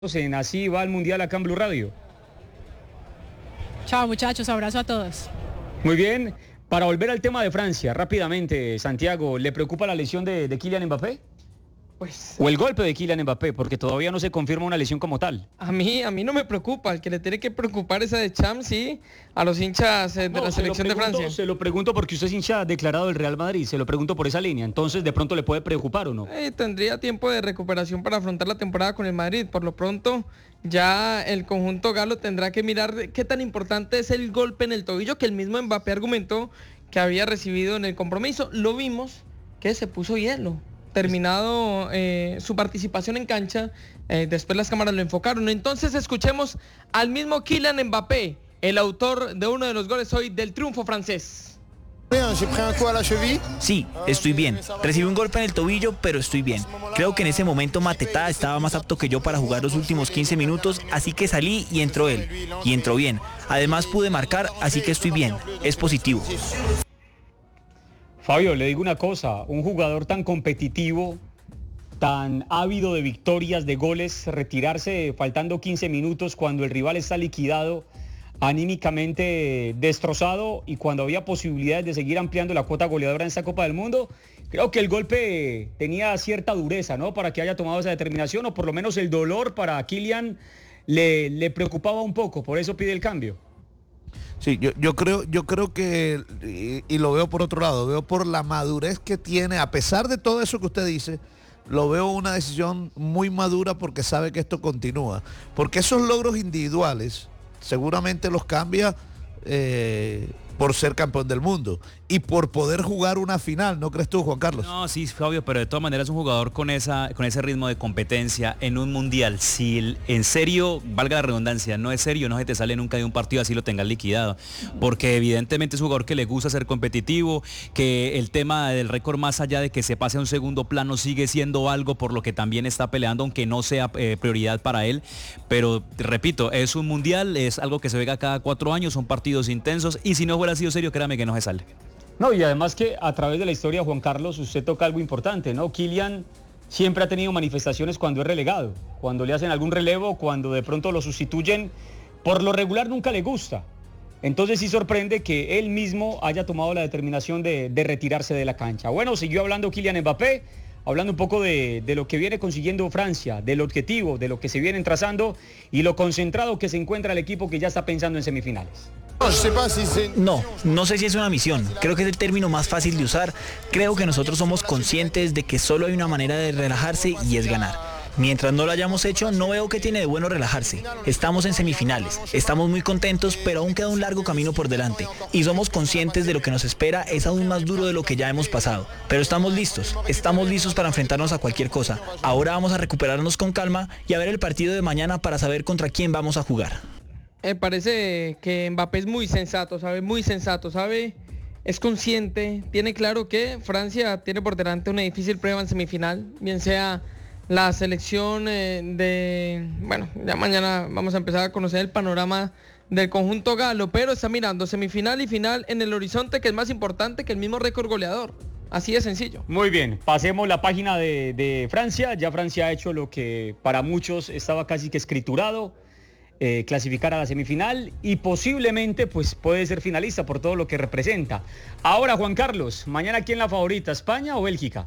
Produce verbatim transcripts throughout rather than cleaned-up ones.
En Así va el Mundial acá en Blue Radio. Chao muchachos, abrazo a todos. Muy bien, para volver al tema de Francia, rápidamente, Santiago, ¿le preocupa la lesión de, de Kylian Mbappé? Pues, ¿O el golpe de Kylian Mbappé? Porque todavía no se confirma una lesión como tal. a mí, a mí no me preocupa, el que le tiene que preocupar es a Deschamps, sí, a los hinchas eh, de No, la se lo selección de pregunto- Francia. Se lo pregunto porque usted es hincha declarado del Real Madrid, se lo pregunto por esa línea, entonces de pronto le puede preocupar o no. Eh, tendría tiempo de recuperación para afrontar la temporada con el Madrid. Por lo pronto, ya el conjunto galo tendrá que mirar qué tan importante es el golpe en el tobillo que el mismo Mbappé argumentó que había recibido en el compromiso. Lo vimos que se puso hielo. Terminado eh, su participación en cancha, eh, después las cámaras lo enfocaron. Entonces escuchemos al mismo Kylian Mbappé, el autor de uno de los goles hoy del triunfo francés. Sí, estoy bien. Recibí un golpe en el tobillo, pero estoy bien. Creo que en ese momento Mateta estaba más apto que yo para jugar los últimos quince minutos, así que salí y entró él. Y entró bien. Además pude marcar, así que estoy bien. Es positivo. Fabio, le digo una cosa, un jugador tan competitivo, tan ávido de victorias, de goles, retirarse faltando quince minutos cuando el rival está liquidado, anímicamente destrozado y cuando había posibilidades de seguir ampliando la cuota goleadora en esta Copa del Mundo, creo que el golpe tenía cierta dureza, ¿no? Para que haya tomado esa determinación, o por lo menos el dolor para Kylian le, le preocupaba un poco, por eso pide el cambio. Sí, yo, yo creo, yo creo que, y, y lo veo por otro lado, veo por la madurez que tiene, a pesar de todo eso que usted dice, lo veo una decisión muy madura porque sabe que esto continúa. Porque esos logros individuales seguramente los cambia eh, por ser campeón del mundo y por poder jugar una final, ¿no crees tú, Juan Carlos? No, sí, Fabio, pero de todas maneras un jugador con esa, con ese ritmo de competencia en un mundial, si el- en serio, valga la redundancia, no es serio, no se te sale nunca de un partido así lo tengas liquidado, porque evidentemente es un jugador que le gusta ser competitivo, que el tema del récord más allá de que se pase a un segundo plano sigue siendo algo por lo que también está peleando, aunque no sea eh, prioridad para él, pero repito, es un mundial, es algo que se juega cada cuatro años, son partidos intensos y si no hubiera sido serio, créame que no se sale. No, y además que a través de la historia, Juan Carlos, usted toca algo importante, ¿no? Kylian siempre ha tenido manifestaciones cuando es relegado, cuando le hacen algún relevo, cuando de pronto lo sustituyen, por lo regular nunca le gusta. Entonces sí sorprende que él mismo haya tomado la determinación de, de retirarse de la cancha. Bueno, siguió hablando Kylian Mbappé, hablando un poco de, de lo que viene consiguiendo Francia, del objetivo, de lo que se vienen trazando y lo concentrado que se encuentra el equipo que ya está pensando en semifinales. No, no sé si es una misión. Creo que es el término más fácil de usar. Creo que nosotros somos conscientes de que solo hay una manera de relajarse y es ganar. Mientras no lo hayamos hecho, no veo qué tiene de bueno relajarse. Estamos en semifinales, estamos muy contentos, pero aún queda un largo camino por delante. Y somos conscientes de lo que nos espera es aún más duro de lo que ya hemos pasado. Pero estamos listos, estamos listos para enfrentarnos a cualquier cosa. Ahora vamos a recuperarnos con calma y a ver el partido de mañana para saber contra quién vamos a jugar. Me parece que Mbappé es muy sensato, ¿sabe? Muy sensato, ¿sabe? Es consciente, tiene claro que Francia tiene por delante una difícil prueba en semifinal, bien sea la selección eh, de... Bueno, ya mañana vamos a empezar a conocer el panorama del conjunto galo, pero está mirando semifinal y final en el horizonte, que es más importante que el mismo récord goleador. Así de sencillo. Muy bien, pasemos la página de, de Francia. Ya Francia ha hecho lo que para muchos estaba casi que escriturado, eh, clasificar a la semifinal y posiblemente pues puede ser finalista por todo lo que representa. Ahora, Juan Carlos, mañana ¿quién la favorita, España o Bélgica?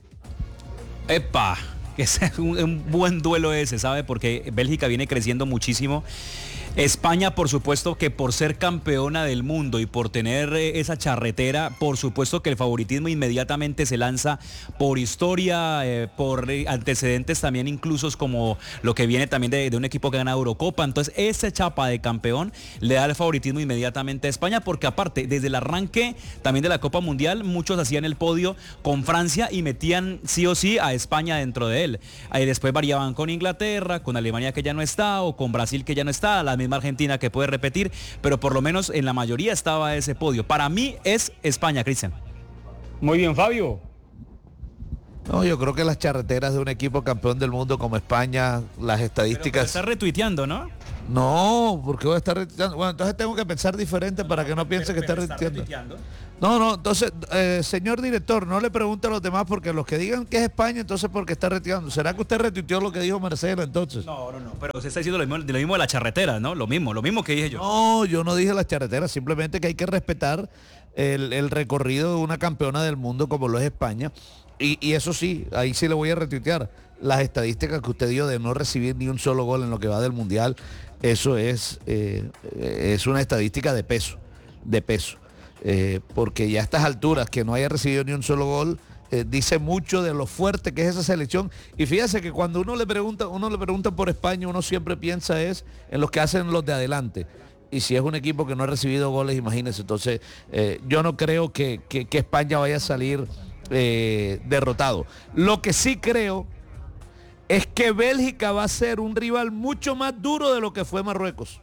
Epa, es un, un buen duelo ese, ¿sabe? Porque Bélgica viene creciendo muchísimo. España, por supuesto que por ser campeona del mundo y por tener eh, esa charretera, por supuesto que el favoritismo inmediatamente se lanza por historia, eh, por eh, antecedentes también incluso como lo que viene también de, de un equipo que gana Eurocopa. Entonces esa chapa de campeón le da el favoritismo inmediatamente a España, porque aparte desde el arranque también de la Copa Mundial muchos hacían el podio con Francia y metían sí o sí a España dentro de él. Ahí después variaban con Inglaterra, con Alemania que ya no está o con Brasil que ya no está, la misma Argentina que puede repetir, pero por lo menos en la mayoría estaba ese podio. Para mí es España, Cristian. Muy bien, Fabio. No, yo creo que las charreteras de un equipo campeón del mundo como España, las Pero, pero estadísticas... está retuiteando, ¿no? No, porque voy a estar retuiteando. Bueno, entonces tengo que pensar diferente para que no piense que está retuiteando. No, no, entonces, eh, señor director, no le pregunte a los demás porque los que digan que es España, entonces porque está retuiteando. ¿Será que usted retuiteó lo que dijo Marcela entonces? No, no, no, pero usted está diciendo lo mismo, lo mismo de la charretera, ¿no? Lo mismo, lo mismo que dije yo. No, yo no dije la charretera, simplemente que hay que respetar el, el recorrido de una campeona del mundo como lo es España. Y, y eso sí, ahí sí le voy a retuitear. Las estadísticas que usted dio de no recibir ni un solo gol en lo que va del Mundial, eso es, eh, es una estadística de peso, de peso. Eh, porque ya a estas alturas que no haya recibido ni un solo gol, eh, dice mucho de lo fuerte que es esa selección. Y fíjese que cuando uno le pregunta, uno le pregunta por España, uno siempre piensa es en los que hacen los de adelante. Y si es un equipo que no ha recibido goles, imagínense. Entonces, eh, yo no creo que, que, que España vaya a salir eh, derrotado. Lo que sí creo es que Bélgica va a ser un rival mucho más duro de lo que fue Marruecos.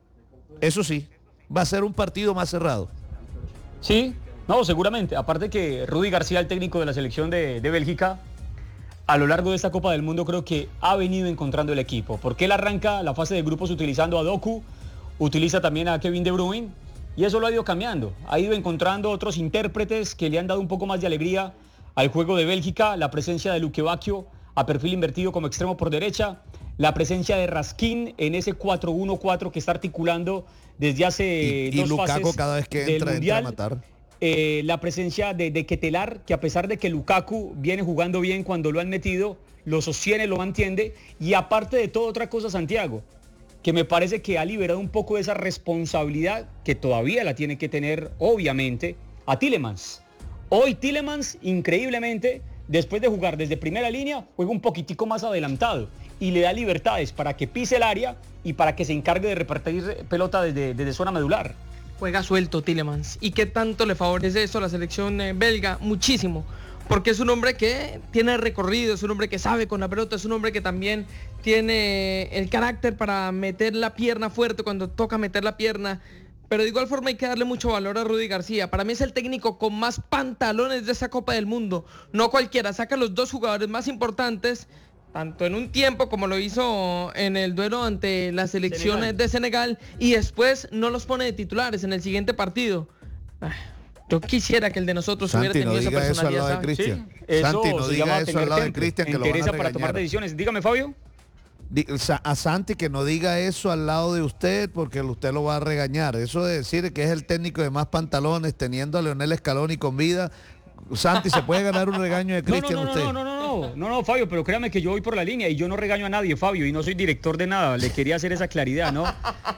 Eso sí, va a ser un partido más cerrado. Sí, no, seguramente. Aparte que Rudi García, el técnico de la selección de, de Bélgica, a lo largo de esta Copa del Mundo creo que ha venido encontrando el equipo. Porque él arranca la fase de grupos utilizando a Doku, utiliza también a Kevin De Bruyne, y eso lo ha ido cambiando. Ha ido encontrando otros intérpretes que le han dado un poco más de alegría al juego de Bélgica, la presencia de Luque Bacchio a perfil invertido como extremo por derecha, la presencia de Raskin en ese cuatro uno cuatro que está articulando desde hace y, dos y Lukaku fases cada vez que entra, mundial. entra a matar. Eh, la presencia de, de Ketelar, que a pesar de que Lukaku viene jugando bien cuando lo han metido, lo sostiene, lo mantiene, y aparte de todo, otra cosa, Santiago, que me parece que ha liberado un poco de esa responsabilidad que todavía la tiene que tener, obviamente, a Tielemans. Hoy Tielemans, increíblemente, después de jugar desde primera línea, juega un poquitico más adelantado y le da libertades para que pise el área y para que se encargue de repartir pelota desde, desde zona medular. Juega suelto Tielemans. ¿Y qué tanto le favorece eso a la selección eh, belga? Muchísimo. Porque es un hombre que tiene recorrido, es un hombre que sabe con la pelota, es un hombre que también tiene el carácter para meter la pierna fuerte cuando toca meter la pierna. Pero de igual forma hay que darle mucho valor a Rudi García. Para mí es el técnico con más pantalones de esa Copa del Mundo. No cualquiera, saca a los dos jugadores más importantes, tanto en un tiempo como lo hizo en el duelo ante las selecciones Senegal. de Senegal, y después no los pone de titulares en el siguiente partido. Yo quisiera que el de nosotros Santi, hubiera tenido no esa diga eso al lado de Cristian. Sí, Santi, no diga eso al lado de Cristian, que lo van a regañar. Para tomar decisiones. Dígame, Fabio. A Santi que no diga eso al lado de usted porque usted lo va a regañar. Eso de decir que es el técnico de más pantalones teniendo a Leonel Scaloni con vida. Santi, ¿se puede ganar un regaño de Cristian no, no, no, usted? No, no, no, no, no, no, Fabio, pero créame que yo voy por la línea y yo no regaño a nadie, Fabio, y no soy director de nada. Le quería hacer esa claridad, ¿no?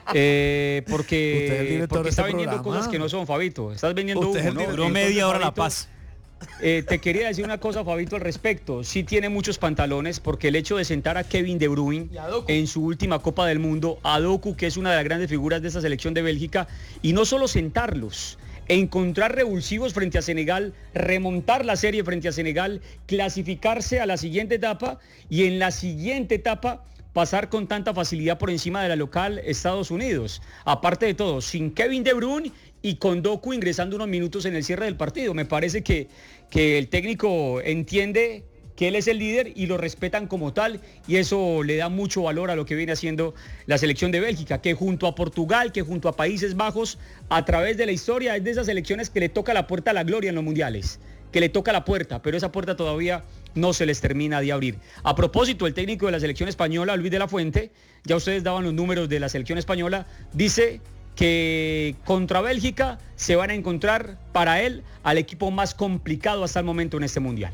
Eh, porque porque está este vendiendo programa. Cosas que no son, Fabito. Estás vendiendo humo, ¿no? Duró media hora la paz. Eh, te quería decir una cosa, Fabito, al respecto. Sí tiene muchos pantalones porque el hecho de sentar a Kevin De Bruyne en su última Copa del Mundo, a Doku, que es una de las grandes figuras de esta selección de Bélgica, y no solo sentarlos, encontrar revulsivos frente a Senegal, remontar la serie frente a Senegal, clasificarse a la siguiente etapa y en la siguiente etapa pasar con tanta facilidad por encima de la local Estados Unidos. Aparte de todo, sin Kevin De Bruyne y con Doku ingresando unos minutos en el cierre del partido. Me parece que, que el técnico entiende que él es el líder y lo respetan como tal, y eso le da mucho valor a lo que viene haciendo la selección de Bélgica, que junto a Portugal, que junto a Países Bajos, a través de la historia es de esas selecciones que le toca la puerta a la gloria en los mundiales, que le toca la puerta, pero esa puerta todavía no se les termina de abrir. A propósito, el técnico de la selección española, Luis de la Fuente, ya ustedes daban los números de la selección española, dice que contra Bélgica se van a encontrar para él al equipo más complicado hasta el momento en este mundial.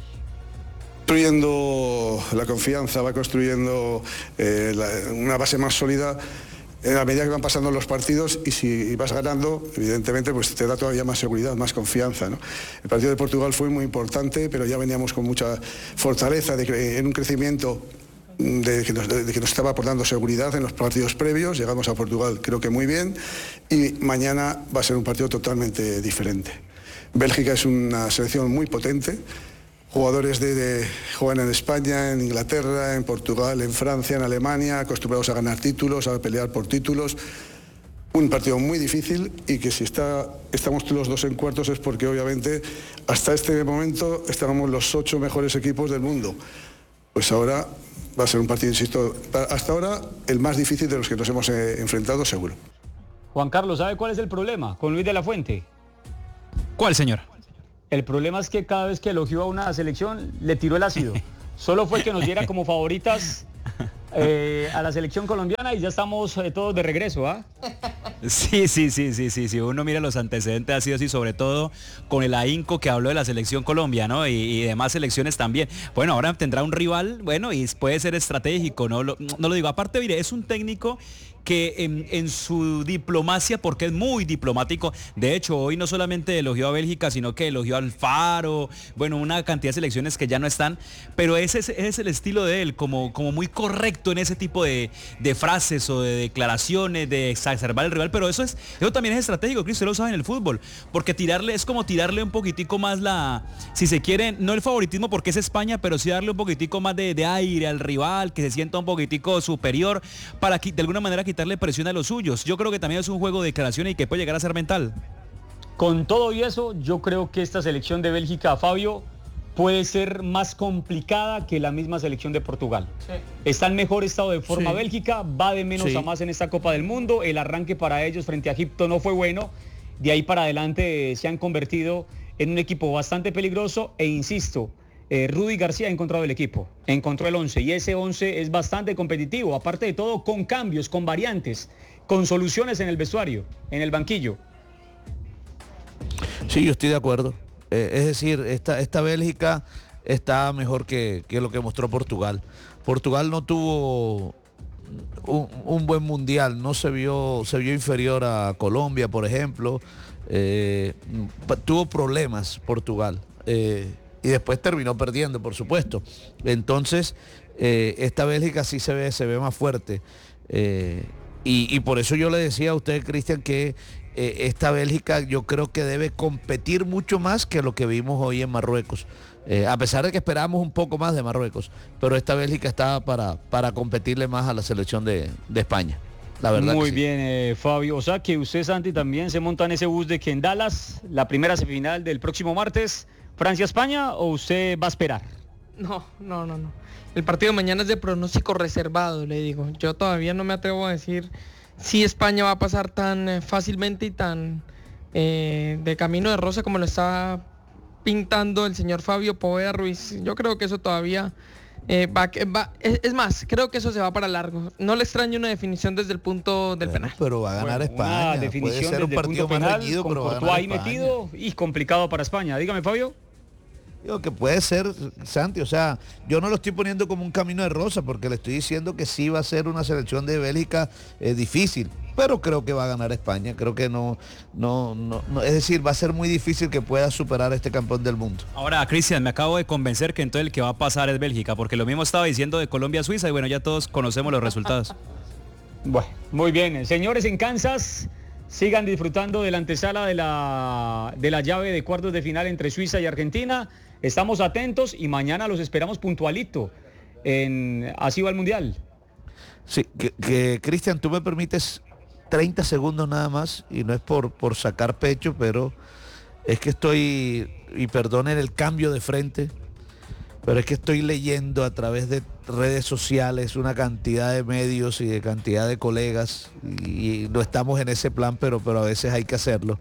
Construyendo la confianza, va construyendo eh, la, una base más sólida en la medida que van pasando los partidos, y si vas ganando, evidentemente, pues te da todavía más seguridad, más confianza, ¿no? El partido de Portugal fue muy importante, pero ya veníamos con mucha fortaleza de que, en un crecimiento de que, nos, de que nos estaba aportando seguridad en los partidos previos. Llegamos a Portugal creo que muy bien, y mañana va a ser un partido totalmente diferente. Bélgica es una selección muy potente. Jugadores de, de, juegan en España, en Inglaterra, en Portugal, en Francia, en Alemania, acostumbrados a ganar títulos, a pelear por títulos. Un partido muy difícil, y que si está, estamos los dos en cuartos es porque obviamente hasta este momento estábamos los ocho mejores equipos del mundo. Pues ahora va a ser un partido, insisto, hasta ahora el más difícil de los que nos hemos eh, enfrentado, seguro. Juan Carlos, ¿sabe cuál es el problema con Luis de la Fuente? ¿Cuál, señor? El problema es que cada vez que elogió a una selección le tiró el ácido. Solo fue que nos diera como favoritas eh, a la selección colombiana y ya estamos eh, todos de regreso, ¿ah? Sí, sí, sí, sí, sí, sí. Uno mira los antecedentes, ha sido así, sobre todo con el ahínco que habló de la selección Colombia, ¿no? Y, y demás selecciones también. Bueno, ahora tendrá un rival, bueno, y puede ser estratégico, no lo, no lo digo. Aparte, mire, es un técnico que en, en su diplomacia, porque es muy diplomático, de hecho hoy no solamente elogió a Bélgica, sino que elogió al Faro, bueno, una cantidad de selecciones que ya no están, pero ese es, ese es el estilo de él, como, como muy correcto en ese tipo de, de frases o de declaraciones, de exacerbar el rival, pero eso es, eso también es estratégico, Cristo, lo sabe en el fútbol, porque tirarle es como tirarle un poquitico más la, si se quiere, no el favoritismo porque es España, pero sí darle un poquitico más de, de aire al rival, que se sienta un poquitico superior, para que de alguna manera quitarle presión a los suyos. Yo creo que también es un juego de declaraciones y que puede llegar a ser mental. Con todo y eso, yo creo que esta selección de Bélgica, Fabio, puede ser más complicada que la misma selección de Portugal. Sí. Está en mejor estado de forma sí. Bélgica, va de menos sí. a más en esta Copa del Mundo. El arranque para ellos frente a Egipto no fue bueno. De ahí para adelante se han convertido en un equipo bastante peligroso e insisto, Eh, Rudy García ha encontrado el equipo, encontró el once y ese once es bastante competitivo, aparte de todo con cambios, con variantes, con soluciones en el vestuario, en el banquillo. Sí, yo estoy de acuerdo. Eh, es decir, esta, esta Bélgica está mejor que, que lo que mostró Portugal. Portugal no tuvo un, un buen mundial, no se vio, se vio inferior a Colombia, por ejemplo. Eh, tuvo problemas Portugal. Eh, Y después terminó perdiendo, por supuesto. Entonces, eh, esta Bélgica sí se ve, se ve más fuerte. Eh, y, y por eso yo le decía a usted, Cristian, que eh, esta Bélgica yo creo que debe competir mucho más que lo que vimos hoy en Marruecos. Eh, a pesar de que esperábamos un poco más de Marruecos. Pero esta Bélgica estaba para, para competirle más a la selección de, de España. La verdad Muy que sí. bien, eh, Fabio. O sea que usted, Santi, también se monta en ese bus de que en Dallas, la primera semifinal del próximo martes, Francia-España, ¿o usted va a esperar? No, no, no, no. El partido de mañana es de pronóstico reservado, le digo. Yo todavía no me atrevo a decir si España va a pasar tan eh, fácilmente y tan eh, de camino de rosa como lo está pintando el señor Fabio Poveda Ruiz. Yo creo que eso todavía eh, va, va es, es más, creo que eso se va para largo. No le extraño una definición desde el punto del bueno, penal. Pero va a ganar bueno, España. Una definición Puede ser un partido más penal, reñido, con pero va a Courtois ganar ahí España. metido y complicado para España. Dígame, Fabio. Digo que puede ser, Santi, o sea, yo no lo estoy poniendo como un camino de rosa porque le estoy diciendo que sí va a ser una selección de Bélgica eh, difícil, pero creo que va a ganar España, creo que no, no, no, no, es decir, va a ser muy difícil que pueda superar a este campeón del mundo. Ahora, Cristian, me acabo de convencer que entonces el que va a pasar es Bélgica, porque lo mismo estaba diciendo de Colombia-Suiza y bueno, ya todos conocemos los resultados. Bueno, muy bien. Señores en Kansas, sigan disfrutando de la antesala de la, de la llave de cuartos de final entre Suiza y Argentina. Estamos atentos y mañana los esperamos puntualito en Así va el Mundial. Sí, que, que Cristian, tú me permites treinta segundos nada más, y no es por, por sacar pecho, pero es que estoy, y perdonen el cambio de frente, pero es que estoy leyendo a través de redes sociales una cantidad de medios y de cantidad de colegas, y, y no estamos en ese plan, pero, pero a veces hay que hacerlo,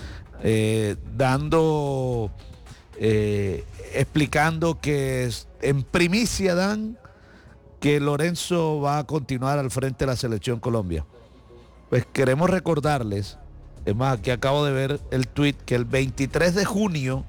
eh, dando... Eh, explicando que en primicia dan que Lorenzo va a continuar al frente de la selección Colombia. Pues queremos recordarles, es más, aquí acabo de ver el tuit, que el veintitrés de junio,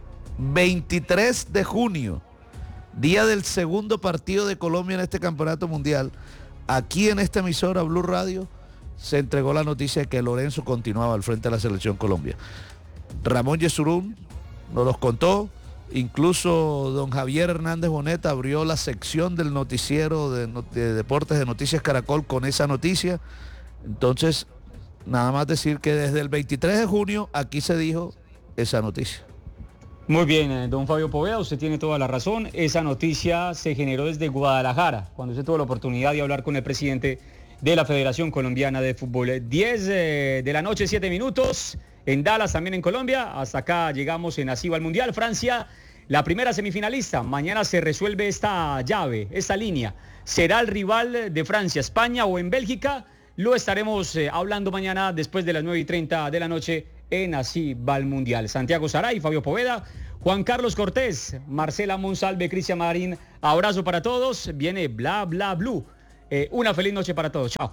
veintitrés de junio, día del segundo partido de Colombia en este campeonato mundial, aquí en esta emisora Blue Radio se entregó la noticia de que Lorenzo continuaba al frente de la selección Colombia. Ramón Yesurún nos los contó, incluso don Javier Hernández Boneta abrió la sección del noticiero de, de Deportes de Noticias Caracol con esa noticia. Entonces, nada más decir que desde el veintitrés de junio aquí se dijo esa noticia. Muy bien, don Fabio Poveda, usted tiene toda la razón. Esa noticia se generó desde Guadalajara, cuando usted tuvo la oportunidad de hablar con el presidente de la Federación Colombiana de Fútbol. diez de la noche, siete minutos. En Dallas, también en Colombia. Hasta acá llegamos en Así va el Mundial. Francia la primera semifinalista. Mañana se resuelve esta llave, esta línea. ¿Será el rival de Francia, España o en Bélgica? Lo estaremos eh, hablando mañana después de las nueve y treinta de la noche en Así va el Mundial. Santiago Saray, Fabio Poveda, Juan Carlos Cortés, Marcela Monsalve, Cristian Marín. Abrazo para todos. Viene Bla Bla Blue. Eh, una feliz noche para todos. Chao.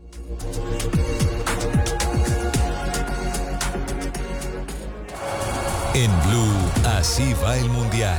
En Blue, Así va el Mundial.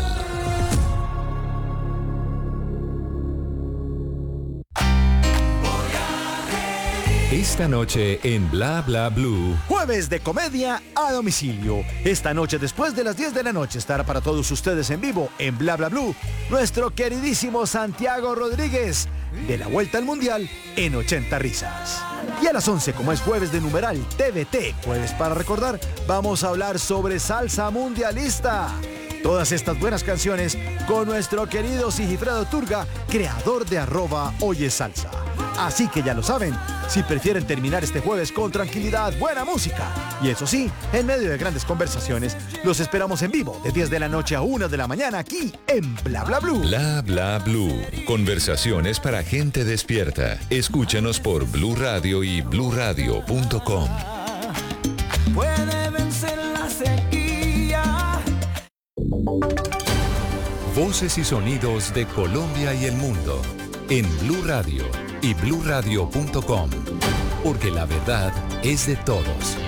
Esta noche en Bla Bla Blue. Jueves de comedia a domicilio. Esta noche después de las diez de la noche estará para todos ustedes en vivo en Bla Bla Blue nuestro queridísimo Santiago Rodríguez de la Vuelta al Mundial en ochenta risas. Y a las once, como es jueves de numeral T V T, jueves para recordar, vamos a hablar sobre salsa mundialista. Todas estas buenas canciones con nuestro querido Sigifredo Turga, creador de arroba Oye Salsa. Así que ya lo saben, si prefieren terminar este jueves con tranquilidad, buena música, y eso sí, en medio de grandes conversaciones, los esperamos en vivo de diez de la noche a una de la mañana aquí en Bla Bla Blue. Bla Bla Blue. Conversaciones para gente despierta. Escúchanos por Blue Radio y blue radio punto com. Puede vencer la sequía. Voces y sonidos de Colombia y el mundo en Blue Radio y blue radio punto com, porque la verdad es de todos.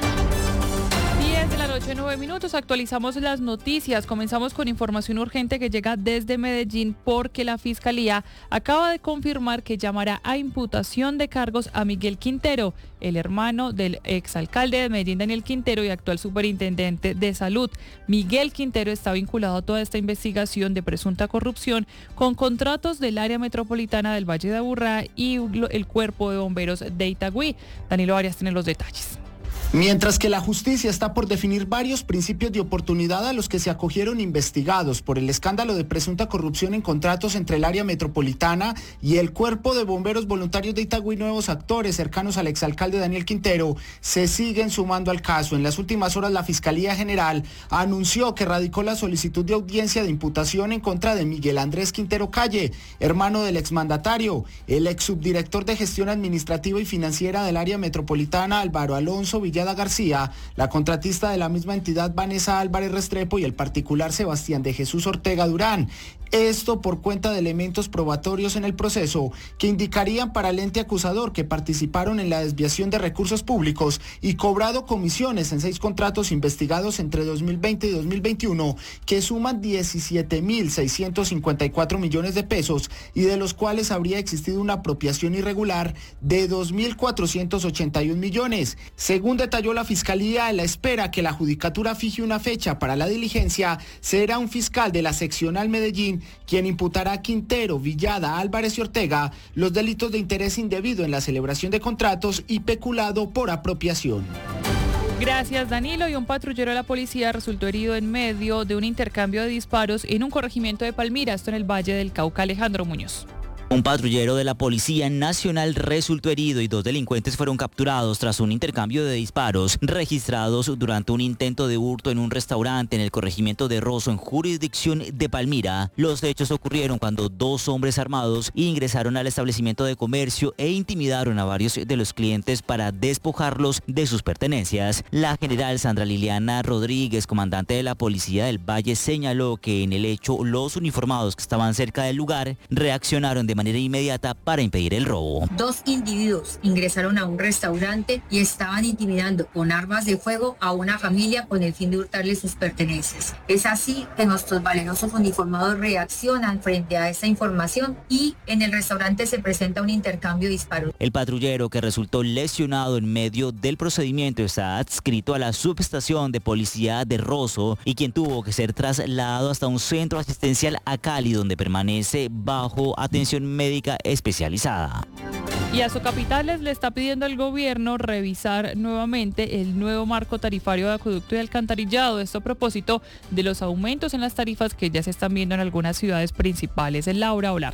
diez de la noche, nueve minutos, actualizamos las noticias. Comenzamos con información urgente que llega desde Medellín porque la Fiscalía acaba de confirmar que llamará a imputación de cargos a Miguel Quintero, el hermano del exalcalde de Medellín, Daniel Quintero, y actual superintendente de salud. Miguel Quintero está vinculado a toda esta investigación de presunta corrupción con contratos del área metropolitana del Valle de Aburrá y el Cuerpo de Bomberos de Itagüí. Danilo Arias tiene los detalles. Mientras que la justicia está por definir varios principios de oportunidad a los que se acogieron investigados por el escándalo de presunta corrupción en contratos entre el área metropolitana y el Cuerpo de Bomberos Voluntarios de Itagüí, nuevos actores cercanos al exalcalde Daniel Quintero se siguen sumando al caso. En las últimas horas, la Fiscalía General anunció que radicó la solicitud de audiencia de imputación en contra de Miguel Andrés Quintero Calle, hermano del exmandatario, el ex subdirector de gestión administrativa y financiera del área metropolitana, Álvaro Alonso Villada García, la contratista de la misma entidad Vanessa Álvarez Restrepo y el particular Sebastián de Jesús Ortega Durán. Esto por cuenta de elementos probatorios en el proceso que indicarían para el ente acusador que participaron en la desviación de recursos públicos y cobrado comisiones en seis contratos investigados entre dos mil veinte y dos mil veintiuno que suman diecisiete mil seiscientos cincuenta y cuatro millones de pesos y de los cuales habría existido una apropiación irregular de dos mil cuatrocientos ochenta y un millones. Según detalló la Fiscalía, a la espera que la Judicatura fije una fecha para la diligencia, será un fiscal de la seccional Medellín quien imputará a Quintero, Villada, Álvarez y Ortega los delitos de interés indebido en la celebración de contratos y peculado por apropiación. Gracias, Danilo. Y un patrullero de la policía resultó herido en medio de un intercambio de disparos en un corregimiento de Palmira, esto en el Valle del Cauca. Alejandro Muñoz. Un patrullero de la Policía Nacional resultó herido y dos delincuentes fueron capturados tras un intercambio de disparos registrados durante un intento de hurto en un restaurante en el corregimiento de Rosso, en jurisdicción de Palmira. Los hechos ocurrieron cuando dos hombres armados ingresaron al establecimiento de comercio e intimidaron a varios de los clientes para despojarlos de sus pertenencias. La general Sandra Liliana Rodríguez, comandante de la Policía del Valle, señaló que en el hecho los uniformados que estaban cerca del lugar reaccionaron de manera inmediata para impedir el robo. Dos individuos ingresaron a un restaurante y estaban intimidando con armas de fuego a una familia con el fin de hurtarle sus pertenencias. Es así que nuestros valerosos uniformados reaccionan frente a esta información y en el restaurante se presenta un intercambio de disparos. El patrullero, que resultó lesionado en medio del procedimiento, está adscrito a la subestación de policía de Rosso y quien tuvo que ser trasladado hasta un centro asistencial a Cali, donde permanece bajo atención médica especializada. Y a Socapitales le está pidiendo al gobierno revisar nuevamente el nuevo marco tarifario de acueducto y alcantarillado. Esto a propósito de los aumentos en las tarifas que ya se están viendo en algunas ciudades principales. Laura Olarte.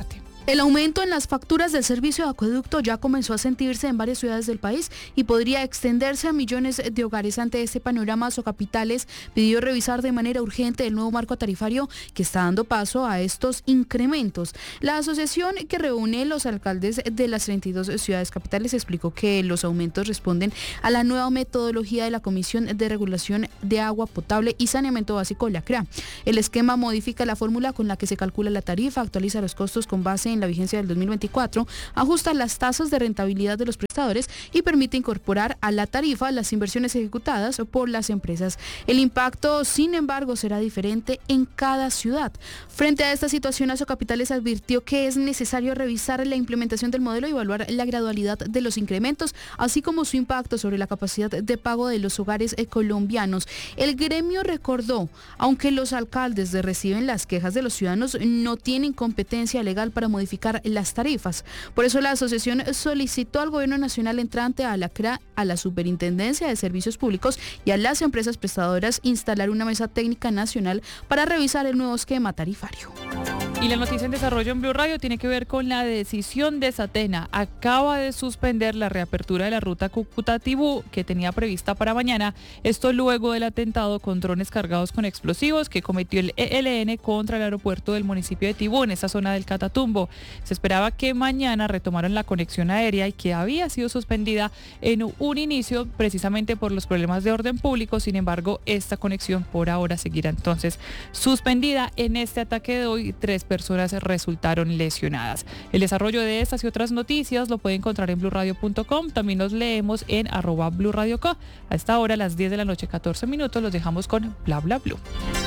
El aumento en las facturas del servicio de acueducto ya comenzó a sentirse en varias ciudades del país y podría extenderse a millones de hogares. Ante este panorama, Socapitales pidió revisar de manera urgente el nuevo marco tarifario que está dando paso a estos incrementos. La asociación que reúne los alcaldes de las treinta y dos ciudades capitales explicó que los aumentos responden a la nueva metodología de la Comisión de Regulación de Agua Potable y Saneamiento Básico, la C R A. El esquema modifica la fórmula con la que se calcula la tarifa, actualiza los costos con base en en la vigencia del dos mil veinticuatro, ajusta las tasas de rentabilidad de los prestadores y permite incorporar a la tarifa las inversiones ejecutadas por las empresas. El impacto, sin embargo, será diferente en cada ciudad. Frente a esta situación, Socapitales advirtió que es necesario revisar la implementación del modelo y evaluar la gradualidad de los incrementos, así como su impacto sobre la capacidad de pago de los hogares colombianos. El gremio recordó, aunque los alcaldes reciben las quejas de los ciudadanos, no tienen competencia legal para modificar las tarifas. Por eso la asociación solicitó al gobierno nacional entrante, a la C R A, a la Superintendencia de Servicios Públicos y a las empresas prestadoras instalar una mesa técnica nacional para revisar el nuevo esquema tarifario. Y la noticia en desarrollo en Blue Radio tiene que ver con la decisión de Satena. Acaba de suspender la reapertura de la ruta Cúcuta-Tibú que tenía prevista para mañana. Esto luego del atentado con drones cargados con explosivos que cometió el E L N contra el aeropuerto del municipio de Tibú, en esa zona del Catatumbo. Se esperaba que mañana retomaran la conexión aérea y que había sido suspendida en un inicio precisamente por los problemas de orden público. Sin embargo, esta conexión por ahora seguirá entonces suspendida. En este ataque de hoy, tres personas resultaron lesionadas. El desarrollo de estas y otras noticias lo puede encontrar en blue radio punto com. También nos leemos en arroba Blue Radio Co. A esta hora, a las diez de la noche, catorce minutos, los dejamos con Bla Bla Blue.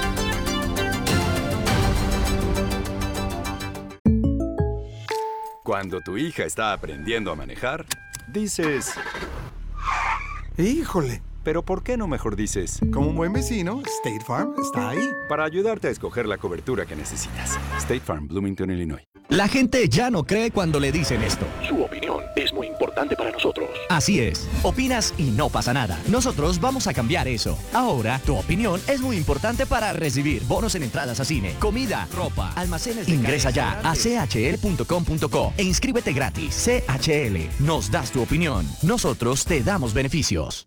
Cuando tu hija está aprendiendo a manejar, dices... ¡Híjole! Pero ¿por qué no mejor dices? Como un buen vecino, State Farm está ahí. Para ayudarte a escoger la cobertura que necesitas. State Farm, Bloomington, Illinois. La gente ya no cree cuando le dicen esto. Su opinión es muy importante para nosotros. Así es. Opinas y no pasa nada. Nosotros vamos a cambiar eso. Ahora, tu opinión es muy importante para recibir bonos en entradas a cine, comida, ropa, almacenes de Ingresa ya a c h l punto com punto co e inscríbete gratis. C H L. Nos das tu opinión. Nosotros te damos beneficios.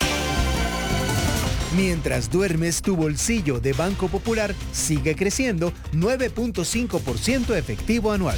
Mientras duermes, tu bolsillo de Banco Popular sigue creciendo nueve punto cinco por ciento efectivo anual.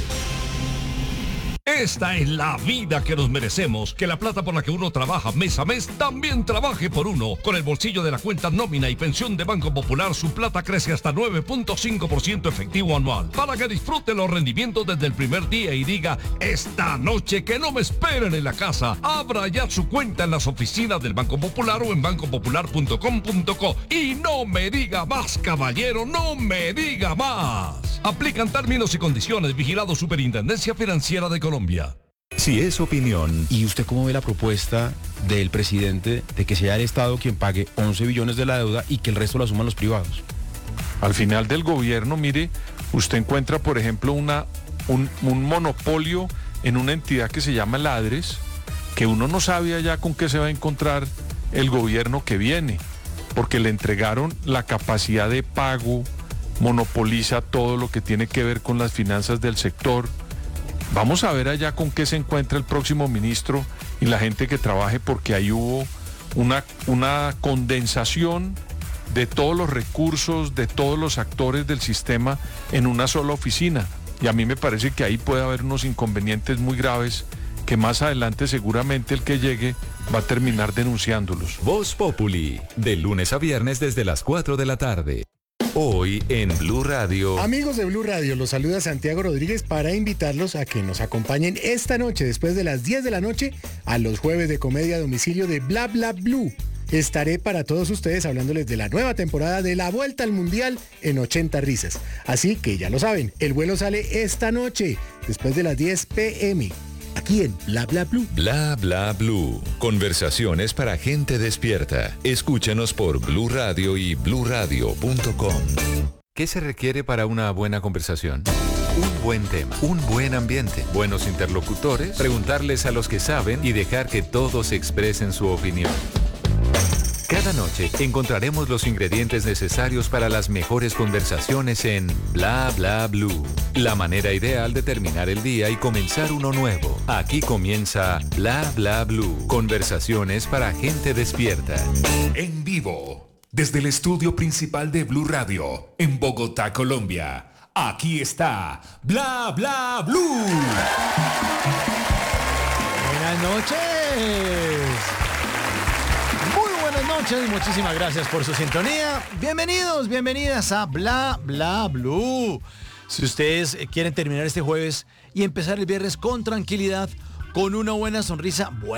Esta es la vida que nos merecemos, que la plata por la que uno trabaja mes a mes también trabaje por uno. Con el bolsillo de la cuenta nómina y pensión de Banco Popular, su plata crece hasta nueve punto cinco por ciento efectivo anual. Para que disfrute los rendimientos desde el primer día y diga, esta noche que no me esperen en la casa. Abra ya su cuenta en las oficinas del Banco Popular o en banco popular punto com punto co. Y no me diga más, caballero, no me diga más. Aplican términos y condiciones. Vigilado Superintendencia Financiera de Colombia. Si es opinión, ¿y usted cómo ve la propuesta del presidente de que sea el Estado quien pague once billones de la deuda y que el resto lo asuman los privados? Al final del gobierno, mire, usted encuentra, por ejemplo, una, un, un monopolio en una entidad que se llama Ladres, que uno no sabe allá con qué se va a encontrar el gobierno que viene, porque le entregaron la capacidad de pago, monopoliza todo lo que tiene que ver con las finanzas del sector. Vamos a ver allá con qué se encuentra el próximo ministro y la gente que trabaje, porque ahí hubo una, una condensación de todos los recursos, de todos los actores del sistema en una sola oficina. Y a mí me parece que ahí puede haber unos inconvenientes muy graves que más adelante seguramente el que llegue va a terminar denunciándolos. Voz Populi, de lunes a viernes desde las cuatro de la tarde. Hoy en Blue Radio. Amigos de Blue Radio, los saluda Santiago Rodríguez para invitarlos a que nos acompañen esta noche después de las diez de la noche a los jueves de comedia a domicilio de Bla Bla Blue. Estaré para todos ustedes hablándoles de la nueva temporada de La Vuelta al Mundial en ochenta risas. Así que ya lo saben, el vuelo sale esta noche después de las diez pe eme. Aquí en Bla Bla Blue. Bla Bla Blue. Conversaciones para gente despierta. Escúchanos por Blue Radio y blue radio punto com. ¿Qué se requiere para una buena conversación? Un buen tema, un buen ambiente, buenos interlocutores, preguntarles a los que saben y dejar que todos expresen su opinión. Cada noche encontraremos los ingredientes necesarios para las mejores conversaciones en Bla Bla Blue. La manera ideal de terminar el día y comenzar uno nuevo. Aquí comienza Bla Bla Blue. Conversaciones para gente despierta. En vivo, desde el estudio principal de Blue Radio, en Bogotá, Colombia. Aquí está Bla Bla Blue. Buenas noches. Muy buenas noches, muchísimas gracias por su sintonía. Bienvenidos, bienvenidas a Bla Bla Blue. Si ustedes quieren terminar este jueves y empezar el viernes con tranquilidad, con una buena sonrisa,